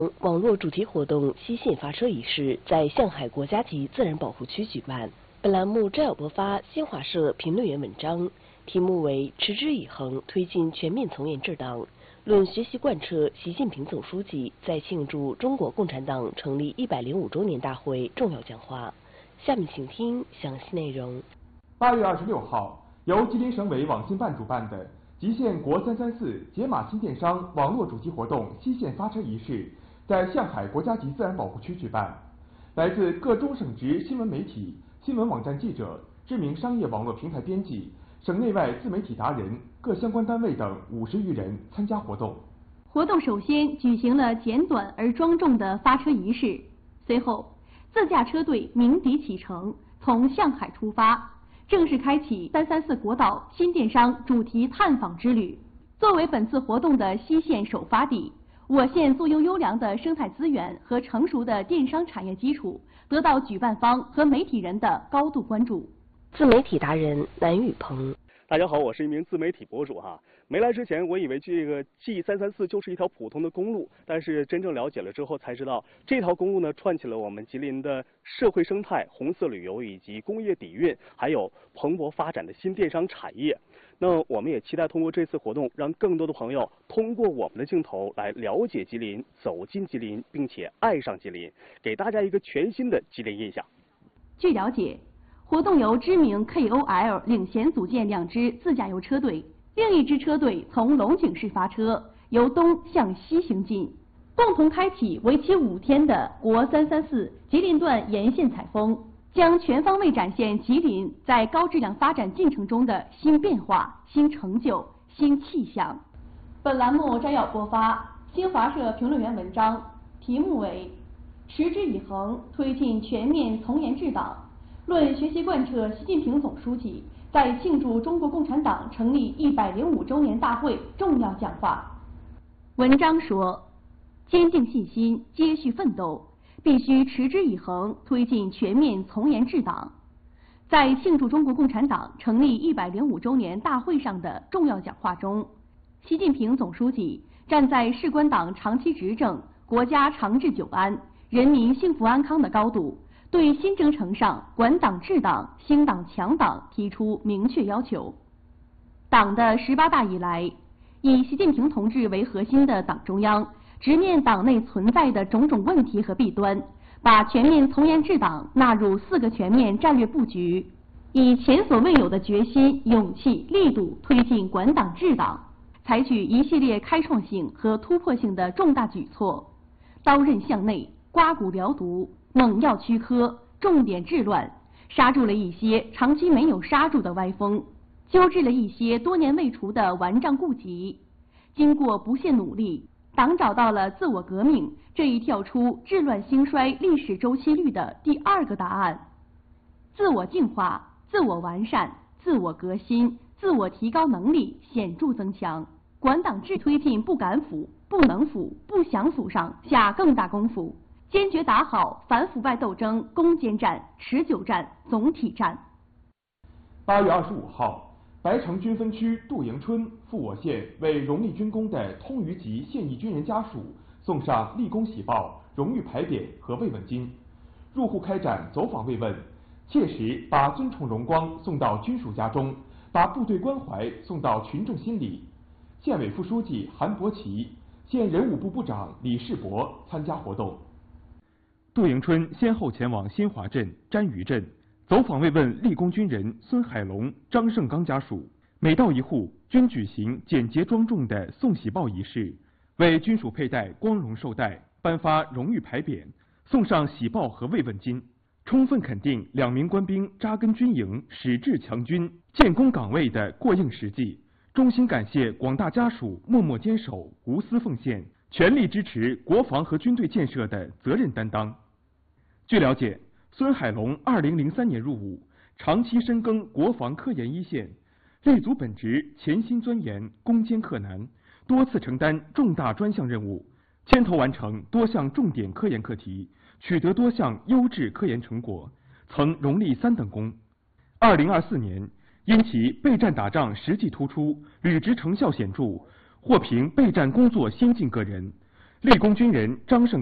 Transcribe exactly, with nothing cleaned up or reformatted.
网络主题活动西信发车仪式在上海国家级自然保护区举办。本栏目摘要播发新华社评论员文章，题目为“持之以恒推进全面从严治党，论学习贯彻习近平总书记在庆祝中国共产党成立一百零五周年大会重要讲话”。下面请听详细内容。 八月二十六号，由吉林省委网信办主办的吉县国三三四解码新电商网络主题活动西线发车仪式在上海国家级自然保护区举办。来自各中省直新闻媒体、新闻网站记者、知名商业网络平台编辑、省内外自媒体达人、各相关单位等五十余人参加活动。 活动首先举行了简短而庄重的发车仪式，随后自驾车队鸣笛启程，从上海出发，正式开启三三四国道新电商主题探访之旅。作为本次活动的西线首发地，我县素有优良的生态资源和成熟的电商产业基础，得到举办方和媒体人的高度关注。 自媒体达人南宇鹏， 大家好，我是一名自媒体博主哈。没来之前，我以为这个 G 三三四就是一条普通的公路，但是真正了解了之后才知道，这条公路呢串起了我们吉林的社会生态、红色旅游以及工业底蕴，还有蓬勃发展的新电商产业。那我们也期待通过这次活动，让更多的朋友通过我们的镜头来了解吉林、走进吉林，并且爱上吉林，给大家一个全新的吉林印象。 据了解，活动由知名 K O L 领衔组建两支自驾游车队，另一支车队从龙井市发车，由东向西行进，共同开启为期五天的国三三四吉林段沿线采风，将全方位展现吉林在高质量发展进程中的新变化、新成就、新气象。本栏目摘要播发新华社评论员文章，题目为“持之以恒推进全面从严治党，论学习贯彻习近平总书记在庆祝中国共产党成立一百零五周年大会重要讲话”。文章说，坚定信心，接续奋斗，必须持之以恒推进全面从严治党。在庆祝中国共产党成立一百零五周年大会上的重要讲话中，习近平总书记站在事关党长期执政、国家长治久安、人民幸福安康的高度，对新征程上管党治党、兴党强党提出明确要求。党的十八大以来，以习近平同志为核心的党中央直面党内存在的种种问题和弊端，把全面从严治党纳入四个全面战略布局，以前所未有的决心、勇气、力度推进管党治党，采取一系列开创性和突破性的重大举措，刀刃向内，刮骨疗毒，猛药驱科，重点治乱，刹住了一些长期没有刹住的歪风，纠治了一些多年未除的顽瘴痼疾。经过不懈努力，党找到了自我革命这一跳出治乱兴衰历史周期率的第二个答案。自我净化、自我完善、自我革新、自我提高能力显著增强，管党治推进不敢腐、不能腐、不想腐上下更大功夫，坚决打好反腐败斗争攻坚战、持久战、总体战。 八月二十五号，白城军分区杜营村赴我县为荣立军功的通渝籍现役军人家属送上立功喜报、荣誉牌匾和慰问金。入户开展走访慰问，切实把尊崇荣光送到军属家中，把部队关怀送到群众心里。县委副书记韩伯奇、县人武部部长李世博参加活动。杜营村先后前往新华镇、詹榆镇走访慰问立功军人孙海龙、张胜刚家属，每到一户均举行简洁庄重的送喜报仪式，为军属佩戴光荣绶带，颁发荣誉牌匾，送上喜报和慰问金，充分肯定两名官兵扎根军营、矢志强军、建功岗位的过硬实际，衷心感谢广大家属默默坚守、无私奉献，全力支持国防和军队建设的责任担当。据了解，孙海龙二零零三年入伍，长期深耕国防科研一线，立足本职，潜心钻研，攻坚克难，多次承担重大专项任务，牵头完成多项重点科研课题，取得多项优质科研成果，曾荣立三等功。二零二四年，因其备战打仗实际突出，履职成效显著，获评备战工作先进个人， 立功军人张胜